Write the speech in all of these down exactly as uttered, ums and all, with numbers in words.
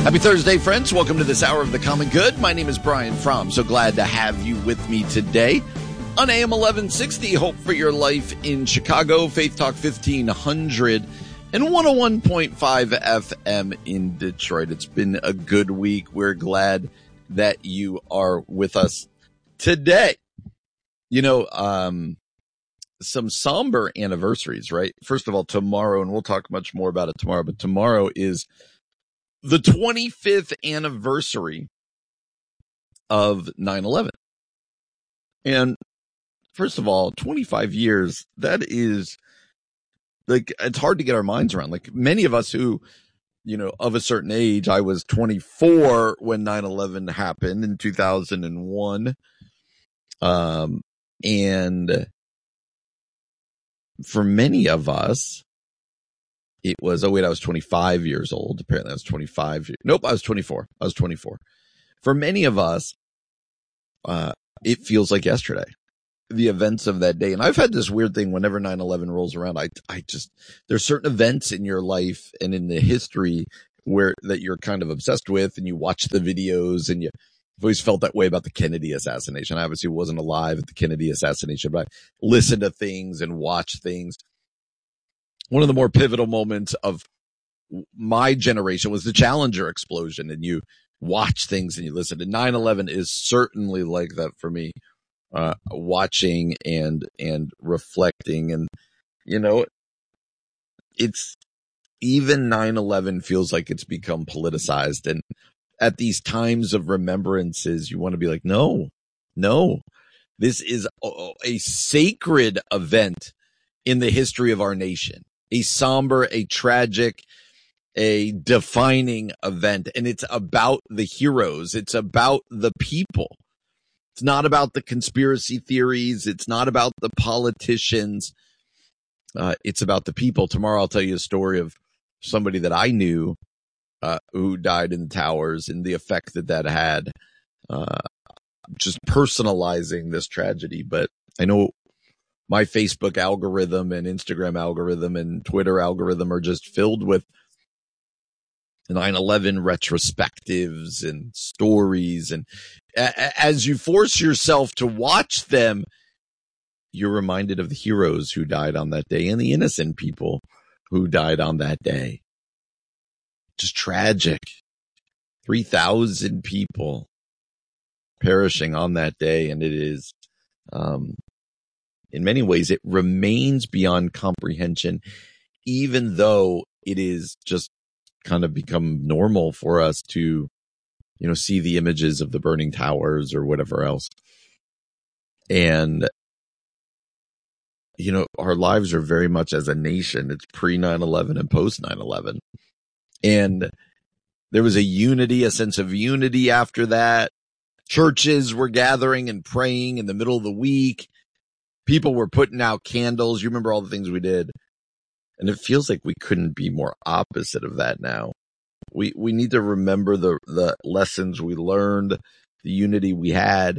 Happy Thursday, friends. Welcome to this hour of the common good. My name is Brian Fromm. So glad to have you with me today on A M eleven sixty. Hope for your life in Chicago, Faith Talk fifteen hundred and one oh one point five F M in Detroit. It's been a good week. We're glad that you are with us today. You know, um, some somber anniversaries, right? First of all, tomorrow, and we'll talk much more about it tomorrow, but tomorrow is the twenty-fifth anniversary of nine eleven. And first of all, twenty-five years, that is like, it's hard to get our minds around. Like many of us who, you know, of a certain age, I was twenty-four when nine eleven happened in two thousand one. Um, and for many of us, it was, oh wait, I was twenty-five years old. Apparently I was twenty-five. Nope, I was twenty-four. I was twenty-four. For many of us, uh, it feels like yesterday, the events of that day. And I've had this weird thing whenever nine eleven rolls around, I, I just, there's certain events in your life and in the history where that you're kind of obsessed with, and you watch the videos, and you, I've always felt that way about the Kennedy assassination. I obviously wasn't alive at the Kennedy assassination, but I listened to things and watched things. One of the more pivotal moments of my generation was the Challenger explosion, and you watch things and you listen. And nine eleven is certainly like that for me, uh, watching and, and reflecting. And, you know, it's even nine eleven feels like it's become politicized. And at these times of remembrances, you want to be like, no, no, this is a, a sacred event in the history of our nation. A somber, a tragic, a defining event. And it's about the heroes. It's about the people. It's not about the conspiracy theories. It's not about the politicians. Uh, it's about the people. Tomorrow I'll tell you a story of somebody that I knew uh, who died in the towers and the effect that that had. Uh, just personalizing this tragedy. But I know my Facebook algorithm and Instagram algorithm and Twitter algorithm are just filled with nine eleven retrospectives and stories. And a- as you force yourself to watch them, you're reminded of the heroes who died on that day and the innocent people who died on that day. Just tragic. three thousand people perishing on that day. And it is, um, in many ways, it remains beyond comprehension, even though it is just kind of become normal for us to, you know, see the images of the burning towers or whatever else. And, you know, our lives are very much as a nation. It's pre nine eleven and post nine eleven. And there was a unity, a sense of unity after that. Churches were gathering and praying in the middle of the week. People were putting out candles. You remember all the things we did. And it feels like we couldn't be more opposite of that now. We we need to remember the, the lessons we learned, the unity we had.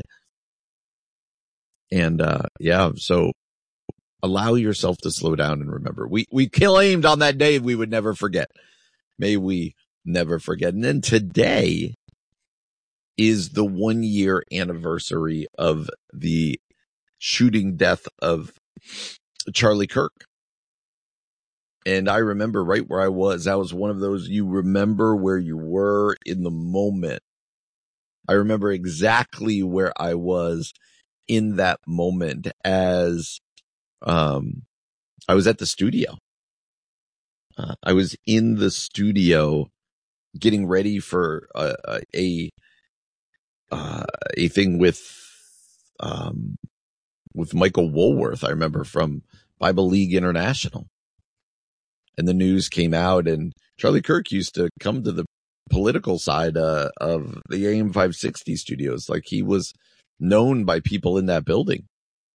And, uh, yeah, so allow yourself to slow down and remember. We, we claimed on that day we would never forget. May we never forget. And then today is the one year anniversary of the shooting death of Charlie Kirk. And I remember right where I was. That was one of those, you remember where you were in the moment. I remember exactly where I was in that moment as um, I was at the studio. Uh, I was in the studio getting ready for a, a, uh, a thing with, um, with Michael Woolworth, I remember, from Bible League International. And the news came out, and Charlie Kirk used to come to the political side uh, of the A M five sixty studios. Like, he was known by people in that building.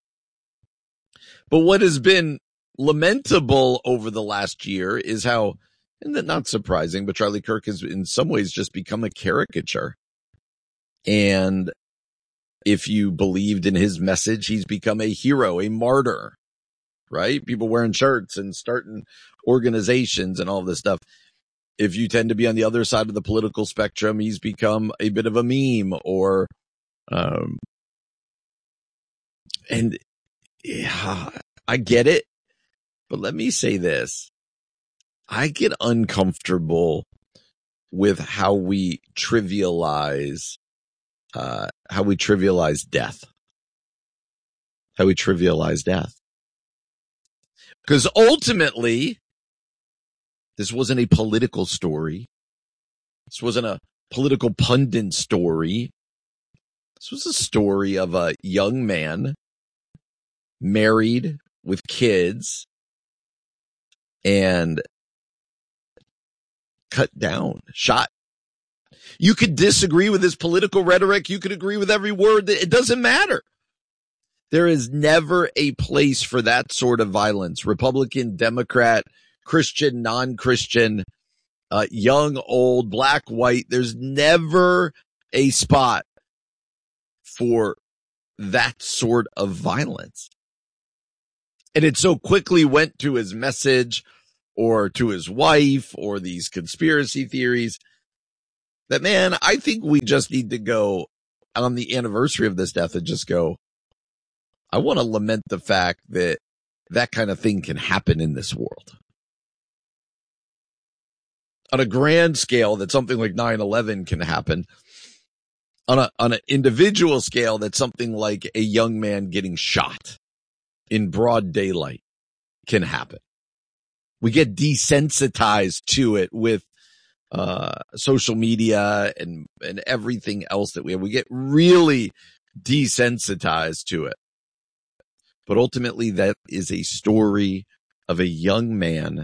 But what has been lamentable over the last year is how, and that not surprising, but Charlie Kirk has in some ways just become a caricature. And if you believed in his message, he's become a hero, a martyr, right? People wearing shirts and starting organizations and all this stuff. If you tend to be on the other side of the political spectrum, he's become a bit of a meme or, um, and yeah, I get it. But let me say this. I get uncomfortable with how we trivialize, uh, how we trivialize death. How we trivialize death. Because ultimately, this wasn't a political story. This wasn't a political pundit story. This was a story of a young man married with kids and cut down, shot. You could disagree with his political rhetoric. You could agree with every word. It doesn't matter. There is never a place for that sort of violence. Republican, Democrat, Christian, non-Christian, uh, young, old, black, white. There's never a spot for that sort of violence. And it so quickly went to his message or to his wife or these conspiracy theories that, man, I think we just need to go on the anniversary of this death and just go, I want to lament the fact that that kind of thing can happen in this world. On a grand scale, that something like nine eleven can happen. On a, on an individual scale, that something like a young man getting shot in broad daylight can happen. We get desensitized to it with uh, social media and, and everything else that we have. We get really desensitized to it. But ultimately, that is a story of a young man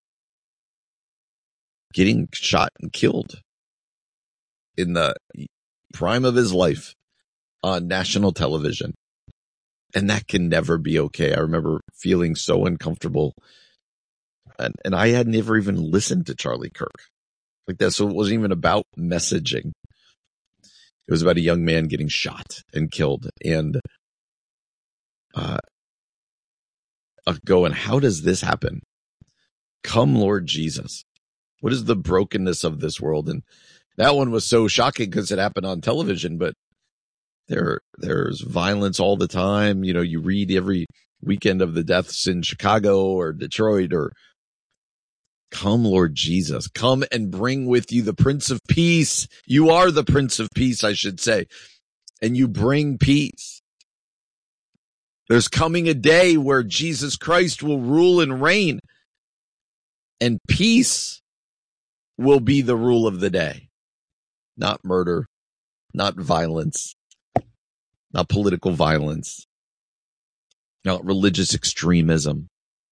getting shot and killed in the prime of his life on national television. And that can never be okay. I remember feeling so uncomfortable. And, and I had never even listened to Charlie Kirk like that. So it wasn't even about messaging. It was about a young man getting shot and killed. And uh, going, how does this happen? Come, Lord Jesus. What is the brokenness of this world? And that one was so shocking because it happened on television, but there, there's violence all the time. You know, you read every weekend of the deaths in Chicago or Detroit or come, Lord Jesus, come and bring with you the Prince of Peace. You are the Prince of Peace, I should say, and you bring peace. There's coming a day where Jesus Christ will rule and reign, and peace will be the rule of the day. Not murder, not violence, not political violence, not religious extremism,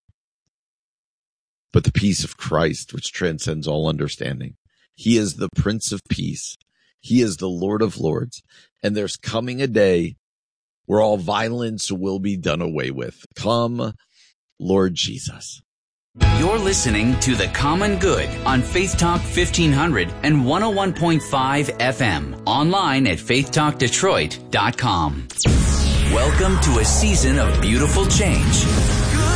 but the peace of Christ, which transcends all understanding. He is the Prince of Peace. He is the Lord of Lords. And there's coming a day where all violence will be done away with. Come, Lord Jesus. You're listening to The Common Good on Faith Talk fifteen hundred and one oh one point five F M. Online at faith talk detroit dot com. Welcome to a season of beautiful change.